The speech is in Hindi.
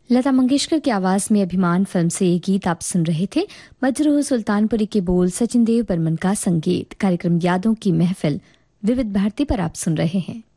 लता मंगेशकर की आवाज में अभिमान फिल्म से ये गीत आप सुन रहे थे। मजरूह सुल्तानपुरी के बोल, सचिन देव बर्मन का संगीत। कार्यक्रम यादों की महफिल विविध भारती पर आप सुन रहे हैं।